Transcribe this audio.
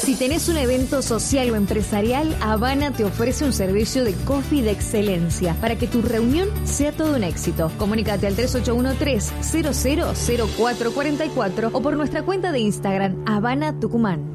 Si tenés un evento social o empresarial, Habana te ofrece un servicio de coffee de excelencia para que tu reunión sea todo un éxito. Comunícate al 3813-000444 o por nuestra cuenta de Instagram, Habana Tucumán.